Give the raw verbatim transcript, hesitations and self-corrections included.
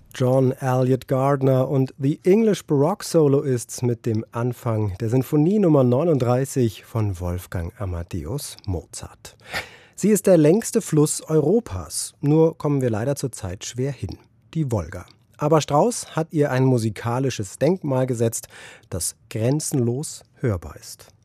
John Elliott Gardner und The English Baroque Soloists mit dem Anfang der Sinfonie Nummer neununddreißig von Wolfgang Amadeus Mozart. Sie ist der längste Fluss Europas, nur kommen wir leider zurzeit schwer hin, die Wolga. Aber Strauss hat ihr ein musikalisches Denkmal gesetzt, das grenzenlos hörbar ist.